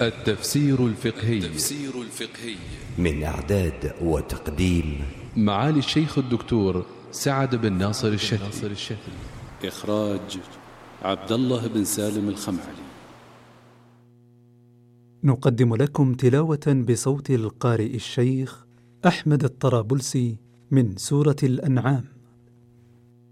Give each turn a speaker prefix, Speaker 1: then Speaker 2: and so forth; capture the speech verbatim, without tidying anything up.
Speaker 1: التفسير الفقهي
Speaker 2: التفسير الفقهي
Speaker 3: من إعداد وتقديم
Speaker 1: معالي الشيخ الدكتور سعد بن ناصر الشتري.
Speaker 2: إخراج عبد الله بن سالم الخمعلي.
Speaker 4: نقدم لكم تلاوة بصوت القارئ الشيخ أحمد الطرابلسي من سورة الأنعام.